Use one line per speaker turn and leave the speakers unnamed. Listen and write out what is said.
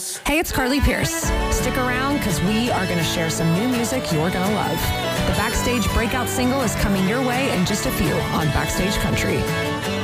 Pierce.
Hey, it's Carly Pierce. Stick around because we are going to share some new music you're going to love. The Backstage breakout single is coming your way in just a few on Backstage Country.